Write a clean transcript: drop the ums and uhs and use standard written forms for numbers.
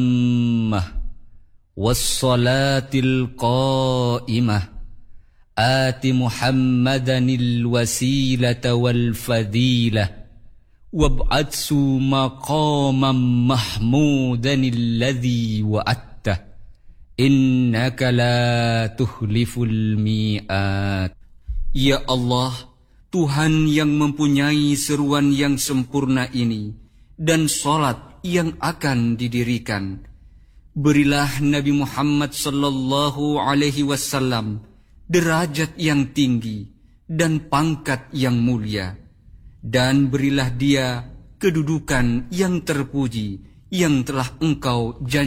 والصلاة القائمة آت محمدا الوسيلة والفضيلة وابعثه مقاما محمودا الذي وعدته إنك لا تخلف الميعاد. Ya Allah, Tuhan yang mempunyai seruan yang sempurna ini dan salat yang akan didirikan, berilah Nabi Muhammad sallallahu alaihi wasallam derajat yang tinggi dan pangkat yang mulia, dan berilah dia kedudukan yang terpuji yang telah Engkau janjikan